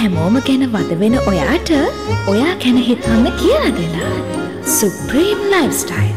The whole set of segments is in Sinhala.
හැමෝම ගැන වද වෙන ඔයාට ඔයා ගැන හිතන්න කියලා දෙලා Supreme Lifestyle.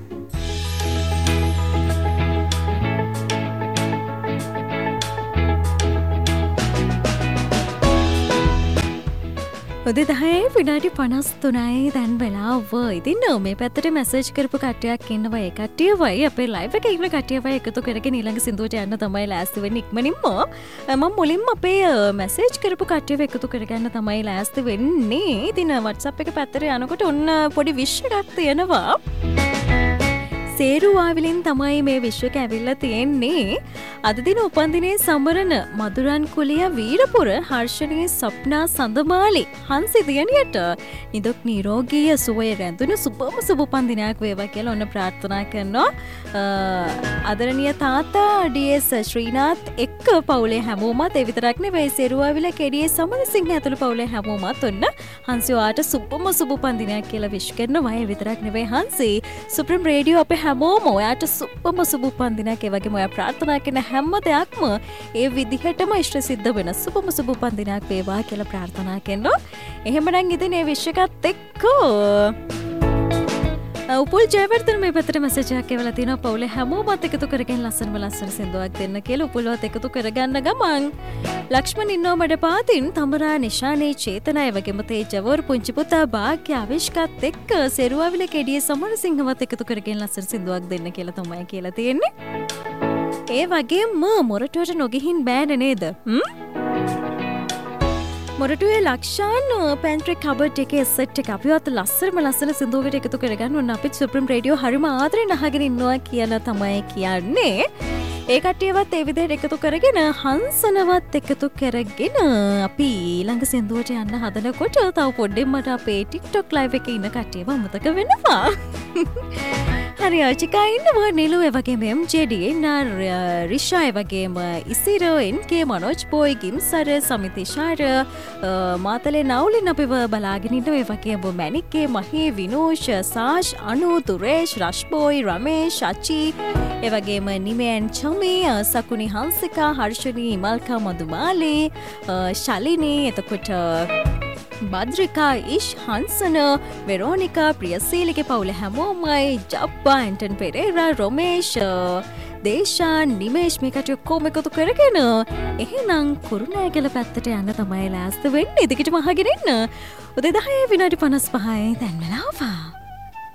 උදේ 10 විනාඩි 53යි දැන් වෙලාව. ඉතින් මේ පැත්තට මැසේජ් කරපු කට්ටියක් ඉන්නවා. ඒ කට්ටියවයි අපේ ලයිව් එකේ ඉන්න කට්ටියවයි එකතු කරගෙන ඊළඟ සින්දුවට යන්න තමයි ලෑස්ති වෙන්නේ ඉක්මනින්ම. මම මුලින්ම අපේ මැසේජ් කරපු කට්ටියව එකතු කරගන්න තමයි ලෑස්ති වෙන්නේ. ඉතින් WhatsApp එක පැත්තට යනකොට ඔන්න පොඩි විශ් එකක් තියෙනවා. සේරුවාවිලින් තමයි මේ විශ්වක ඇවිල්ලා තියෙන්නේ. අද දින උපන්දිනේ සමරන මදුරන් කුලිය වීරපුර හර්ෂණී සප්නා සඳමාලි හංසි දියණියට නිදුක් නිරෝගී සුවය රැඳුණු සුබම සුබ උපන්දිනයක් වේවා කියලා ඔන්න ප්‍රාර්ථනා කරනවා. ආදරණීය තාත්තා ඩී.එස්. ශ්‍රීනාත් එක්ක පවුලේ හැමෝමත් ඒ විතරක් නෙවෙයි සේරුවාවිල කෙඩියේ සමනසිංහ ඇතුළු පවුලේ හැමෝමත් ඔන්න හංසි ඔයාට සුබම සුබ උපන්දිනයක් කියලා විශ් කරනවා. ඒ විතරක් නෙවෙයි හංසි සුප්‍රීම රේඩියෝ අපේ හැමෝම ඔයාට සුබම සුබ උපන්දිනයක් ඒ වගේම ඔයා ප්‍රාර්ථනා කරන හැම දෙයක්ම ඒ විදිහටම ඉෂ්ට සිද්ධ වෙන සුබම සුබ උපන්දිනයක් වේවා කියලා ප්‍රාර්ථනා කරනවා. එහෙමනම් ඉතින් මේ විශ් එකත් එක්ක උපුල් ජයවර්ධන මේ පැත්තට මැසේජ් එකක් එවලා තිනවා. පවුලේ හැමෝමත් එකතු කරගෙන ලස්සන සින්දුවක් දෙන්න කියලා උපුල්වත් එකතු කරගන්න ගමන් ලක්ෂ්මන් ඉන්නෝ මඩපාතින් තමරා නිශානේ චේතනා වගේම තේජවර් පුංචි පුතා භාග්‍ය ආවිෂ්කත් එක්ක සෙරුවාවිල කෙඩියේ සමරසිංහවත් එකතු කරගෙන ලස්සන සින්දුවක් දෙන්න කියලා තමයි කියලා තියෙන්නේ. ඒ වගේම මොරටුවට නොගිහින් බෑනේ නේද? මොරටුවේ ලක්ෂාන් පැන්ට්‍රි කබඩ් එකේ සෙට් එක අපිවත් ලස්සන සින්දුවකට එකතු කරගන්න ඕන. අපිත් සුප්‍රීම රේඩියෝ හරිම ආදරෙන් අහගෙන ඉන්නවා කියලා තමයි කියන්නේ. ඒ කට්ටියවත් ඒ විදිහට එකතු කරගෙන හංසනවත් එකතු කරගෙන අපි ඊළඟ සින්දුවට යන්න හදනකොට තව පොඩ්ඩෙන් මට අපේ TikTok live එකේ ඉන්න කට්ටියව අමතක වෙනවා. හරි ආචිකා ඉන්නවා නිලු ඒ වගේම MJD ඉන්නා රිෂා ඒ වගේම ඉසිර NK මනෝජ් බෝයි ගිම්සර සමිතිෂාර මාතලේ නවුලින් අපිව බලාගෙන ඉන්නවා. ඒ වගේම මැනික්කේ මහී විනෝෂ් සාෂ් අනු දුරේෂ් රෂ්බෝයි රමේෂ් අචි ඒ වගේම නිමයන් චමී සකුනි හංසිකා හර්ෂණී ඉමල්කා මදුමාලේ ශලිනී එතකොට බද්රිකා ඉෂ් හන්සන වෙරෝනිකා ප්‍රියසීලිගේ පවුල හැමෝමයි ජබ්බා ඇන්ටන් පෙරේරා රොමේෂ් දේශාන් නිමේෂ් මේ කට්ටිය ඔක්කොම එකතු කරගෙන එහෙනම් කුරුණෑගල පැත්තට යන්න තමයි ලෑස්ති වෙන්නේ. දිගටම අහගෙන ඉන්න. උදේ 10 විනාඩි 55යි දැන් වෙලාව.